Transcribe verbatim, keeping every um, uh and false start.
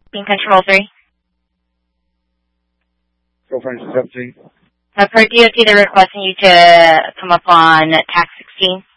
Being Control three. Girlfriend seventeen. Uh, per D O T, they're requesting you to come up on tax sixteen.